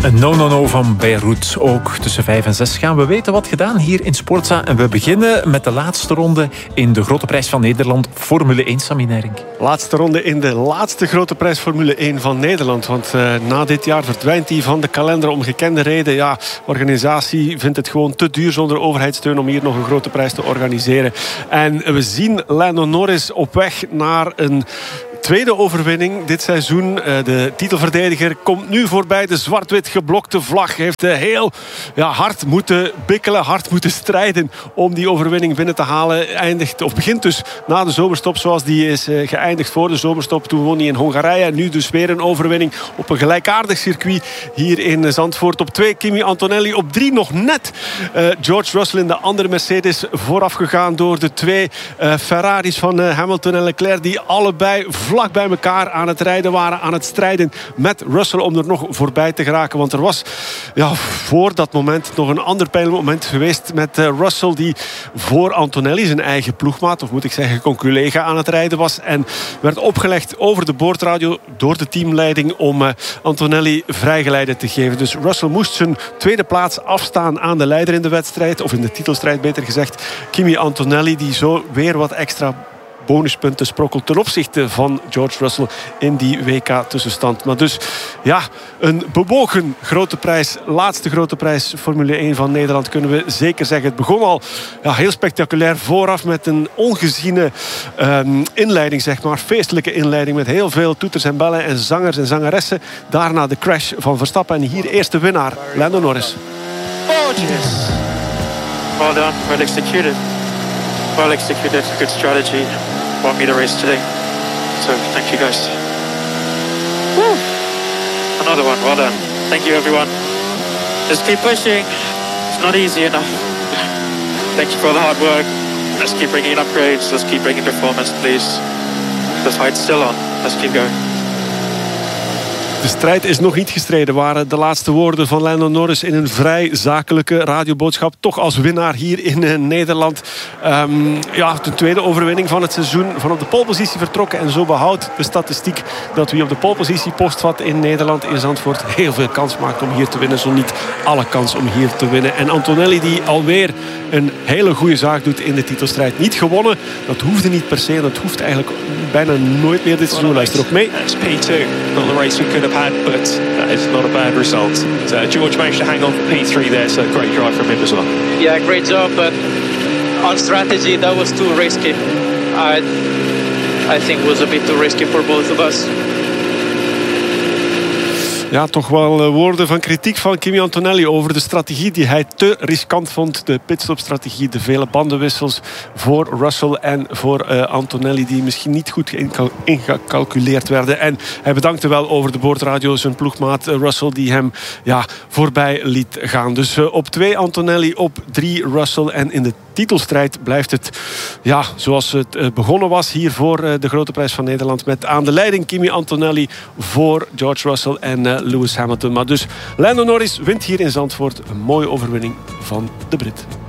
Een no-no-no van Beirut. Ook tussen 5 en 6 gaan we weten wat gedaan hier in Sportza. En we beginnen met de laatste ronde in de Grote Prijs van Nederland Formule 1, Sammy Nering. Laatste ronde in de laatste Grote Prijs Formule 1 van Nederland. Want na dit jaar verdwijnt die van de kalender om gekende reden. Ja, de organisatie vindt het gewoon te duur zonder overheidssteun om hier nog een Grote Prijs te organiseren. En we zien Lando Norris op weg naar een tweede overwinning dit seizoen. De titelverdediger komt nu voorbij de zwart-wit geblokte vlag. Heeft heel hard moeten bikkelen, hard moeten strijden om die overwinning binnen te halen. Begint dus na de zomerstop zoals die is geëindigd voor de zomerstop. Toen won hij in Hongarije. En nu dus weer een overwinning op een gelijkaardig circuit hier in Zandvoort. Op 2 Kimi Antonelli. Op 3 nog net George Russell in de andere Mercedes, voorafgegaan door de 2 Ferraris van Hamilton en Leclerc, die allebei vlak bij elkaar aan het rijden waren, aan het strijden met Russell om er nog voorbij te geraken. Want er was voor dat moment nog een ander pijnlijk moment geweest met Russell, die voor Antonelli, zijn eigen ploegmaat, of moet ik zeggen conculega, aan het rijden was. En werd opgelegd over de boordradio door de teamleiding om Antonelli vrijgeleide te geven. Dus Russell moest zijn tweede plaats afstaan aan de leider in de wedstrijd, of in de titelstrijd beter gezegd, Kimi Antonelli, die zo weer wat extra bonuspunten sprokkelt ten opzichte van George Russell in die WK-tussenstand. Maar dus een bewogen grote prijs, laatste grote prijs Formule 1 van Nederland, kunnen we zeker zeggen. Het begon al heel spectaculair vooraf met een ongeziene inleiding, zeg maar, feestelijke inleiding met heel veel toeters en bellen en zangers en zangeressen. Daarna de crash van Verstappen en hier eerste winnaar, Lando Norris. Gorgeous. Well done, well executed. Well executed, good strategy. Won me the race today. So thank you guys. Woo. Another one, well done. Thank you everyone. Just keep pushing. It's not easy enough. Thank you for the hard work. Let's keep bringing upgrades. Let's keep bringing performance, please. The fight's still on. Let's keep going. De strijd is nog niet gestreden, waren de laatste woorden van Lando Norris in een vrij zakelijke radioboodschap. Toch als winnaar hier in Nederland. De tweede overwinning van het seizoen. Van op de polepositie vertrokken. En zo behoudt de statistiek dat wie op de polepositie postvat in Nederland, in Zandvoort, heel veel kans maakt om hier te winnen. Zo niet alle kans om hier te winnen. En Antonelli, die alweer een hele goede zaak doet in de titelstrijd. Niet gewonnen, dat hoefde niet per se. Dat hoeft eigenlijk bijna nooit meer dit seizoen. Luister ook mee. That's P2, not the race we could have had, but that is not a bad result. George managed to hang on for P3 there, so great drive from him as well. Yeah, great job, but on strategy that was too risky. I think it was a bit too risky for both of us. Ja, toch wel woorden van kritiek van Kimi Antonelli over de strategie die hij te riskant vond. De pitstopstrategie, de vele bandenwissels voor Russell en voor Antonelli, die misschien niet goed ingecalculeerd werden. En hij bedankte wel over de boordradio zijn ploegmaat Russell, die hem voorbij liet gaan. Dus op 2 Antonelli, op 3 Russell. En in de titelstrijd blijft het zoals het begonnen was hier voor de Grote Prijs van Nederland, met aan de leiding Kimi Antonelli voor George Russell en Lewis Hamilton. Maar dus Lando Norris wint hier in Zandvoort. Een mooie overwinning van de Brit.